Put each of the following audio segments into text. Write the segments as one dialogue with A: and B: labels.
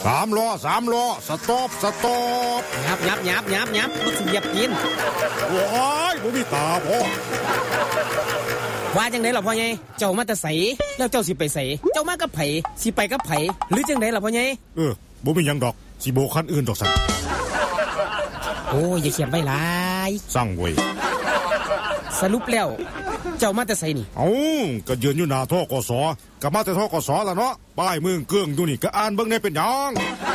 A: 3 ล้อสต็อป
B: ยับรถสิเหยียบกิน
A: โอ้ยบ่มีตาพ่อ
B: ว่าจังได๋ล่ะพ่อใหญ่เจ้ามาแต่ไสแล้วเจ้าสิไปไสเจ้ามากับไผสิไปกับไผหรือจังได๋ล่ะพ่อใหญ่
A: บ่มีหยังดอกสิโบกคันอื่นดอกสั่น
B: โอ้ยอย่าเขียนไว้หลาย
A: สั่งเว้ย
B: สรุปแล้วเจ้ามาแต่ไสนี่
A: ก็ยืนอยู่หน้าธกสก็มาแต่ธกสล่ะเนาะป้ายเมืองเกื้องอยู่นี่ก็อ่านเบิ่งได้เป็นหยัง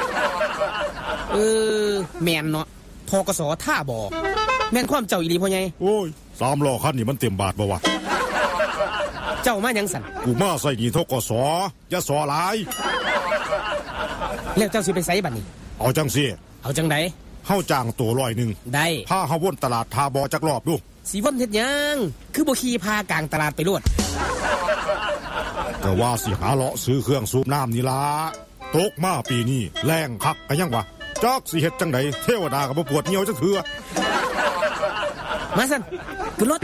B: แม่นเนาะธกสท่าบ่แม่นความเจ้าอีหลีพ่อใหญ่
A: โอ้ย3ล้อคันนี่มันเต็มบาทบ่วะ
B: เจ้ามาหยังสั่น
A: กูมาใส่หนี้ธกสอย่าสอหลาย
B: แล้วเจ้าสิไปไสบัดนี้
A: เอาจังซี่
B: เอาจังได๋
A: เฮาจ้างตัว100
B: ได้
A: พาเฮาวนตลาดทาบ่จักรอบดู
B: สิวนเฮ็ดหยังคือบ่ขี่พากลางตลาดไปโลด
A: ก็ว่าสิหาเลาะซื้อเครื่องสูบน้ำนี่ล่ะตกมาปีนี้แรงคักก็ยังวะจักสิเฮ็ดจังได๋เทวดาก็บ่ปวดเหี่ยวจักเทื่อ
B: มาสั่นขึ้นรถ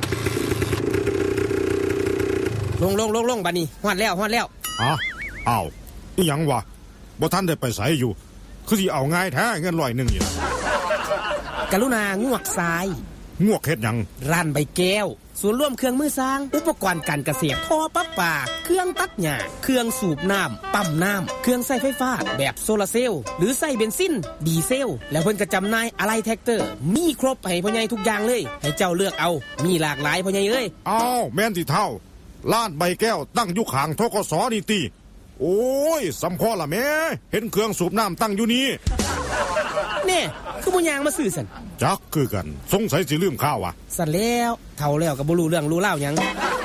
B: ลงบัดนี้ฮอดแล้ว
A: อ้าวอีหยังวะบ่ทันได้ไปไสอยู่คือสิเอาง่ายแท้เงิน100นี่
B: กรุณางวกซ้าย
A: งวกเฮ็ดหยัง
B: ร้านใบแก้วศูนย์รวมเครื่องมือสร้างอุปกรณ์การเกษตรท่อประปาเครื่องตัดหญ้าเครื่องสูบน้ำปั๊มน้ำเครื่องใช้ไฟฟ้าแบบโซลาร์เซลล์หรือใช้เบนซินดีเซลแล้วเพิ่นก็จำหน่ายอะไหล่แท็กเตอร์มีครบให้พ่อใหญ่ทุกอย่างเลยให้เจ้าเลือกเอามีหลากหลายพ่อใหญ่เอ้ย
A: อ้าวแม่นที่เท่าร้านใบแก้วตั้งอยู่ข้างธกสนี่ติโอ้ยสำพอล่ะแม่เห็นเครื่องสูบน้ำตั้งอยู่นี่
B: แน่คือบ่ย่างมาซื้อสั่น
A: จักคือกันสงสัยสิลืมข้าววะ
B: สั่นแล้วเฒ่าแล้วก็บ่รู้เรื่องรู้ราวหยัง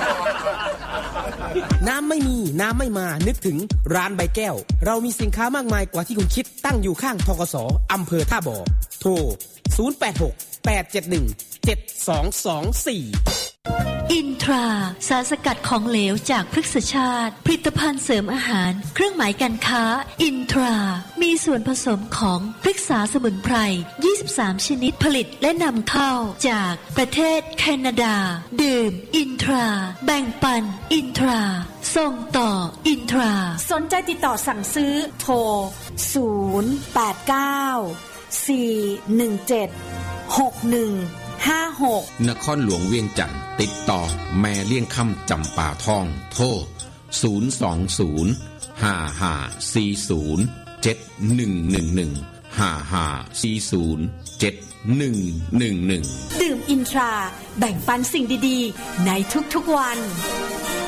B: น้ำไม่มีน้ำไม่มานึกถึงร้านใบแก้วเรามีสินค้ามากมายกว่าที่คุณคิดตั้งอยู่ข้างธกสอำเภอท่าบ่อโทร0868717224
C: อินทราสารสกัดของเหลวจากพฤกษชาติผลิตภัณฑ์เสริมอาหารเครื่องหมายการค้าอินทรามีส่วนผสมของพฤกษาสมุนไพร23ชนิดผลิตและนำเข้าจากประเทศแคนาดาดื่มอินทราแบ่งปันอินทราส่งต่ออินทรา
D: สนใจติดต่อสั่งซื้อโทร089-417-6156
E: นครหลวงเวียงจันทร์ติดต่อแม่เลี้ยงค่ำจำป่าทองโทร020-5540-7111 5540-7111
D: ดื่มอินทราแบ่งปันสิ่งดีๆในทุกๆวัน